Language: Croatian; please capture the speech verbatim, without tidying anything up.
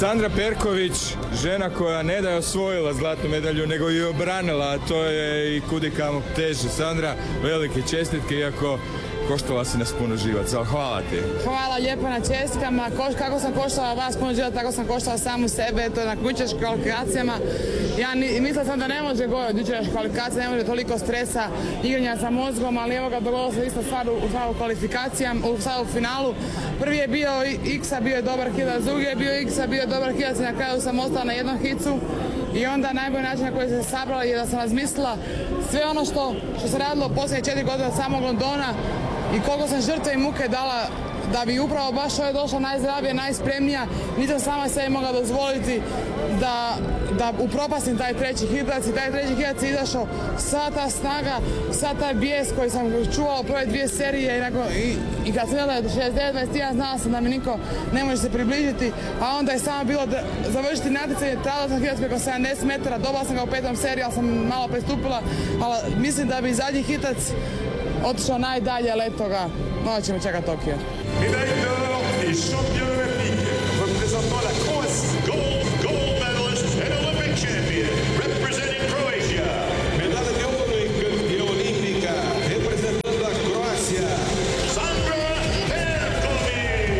Sandra Perković, žena koja ne da je osvojila zlatnu medalju, nego ju je obranila, a to je i kudikamo teže. Sandra, velike čestitke, iako koštala si nas puno živaca, ali hvala ti. Hvala lijepo na čestitkama. Kako sam koštala vas puno živaca, tako sam koštala samu sebe, to na jučerašnjim kvalifikacijama. Ja mislila sam da ne može gore od jučerašnjih kvalifikacija, ne može toliko stresa, igranja sa mozgom, ali evo ga, dogodilo se isto stvar u, u kvalifikacijama, u, sad u finalu. Prvi je bio X-a, bio je dobar hidac, drugi je bio X-a, bio je dobar hidac i na kraju sam ostala na jednom hicu. I onda najbolji način na koji se sabrala je da sam razmislila sve ono što, što se radilo posljednje četiri godine od samog Londona i koliko sam žrtve i muke dala da bi upravo baš ovo je došla najzdravija, najspremnija. Nisam sama sebi mogla dozvoliti da, da upropastim taj treći hidac i taj treći hidac je izašao sva ta snaga, sva taj bijes koji sam čuvala prve dvije serije i, nakon, i, i kad sam gledala šezdeset devet dvadeset jedan znala sam da mi niko ne može se približiti, a onda je samo bilo da završiti natjecanje, trebala sam hidac preko sedamdeset metara, dobila sam ga u petom seriji, ali sam malo prestupila, ali mislim da bi zadnji hitac otišao najdalje, ali eto ga, onda ćemo čekati Tokio.